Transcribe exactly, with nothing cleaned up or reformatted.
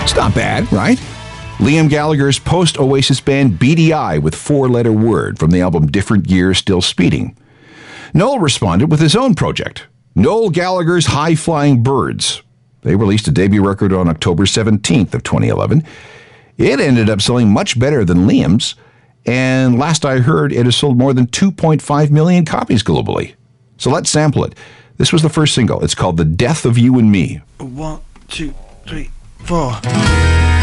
It's not bad, right? Liam Gallagher's post-Oasis band B D I with four-letter word from the album Different Gear Still Speeding. Noel responded with his own project, Noel Gallagher's High Flying Birds. They released a debut record on October seventeenth of twenty eleven. It ended up selling much better than Liam's, and last I heard, it has sold more than two point five million copies globally. So let's sample it. This was the first single. It's called The Death of You and Me. One, two, three, four.